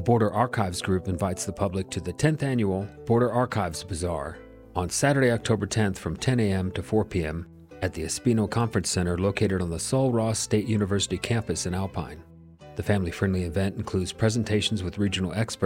The Border Archives Group invites the public to the 10th Annual Border Archives Bazaar on Saturday, October 10th from 10 a.m. to 4 p.m. at the Espino Conference Center located on the Sul Ross State University campus in Alpine. The family-friendly event includes presentations with regional experts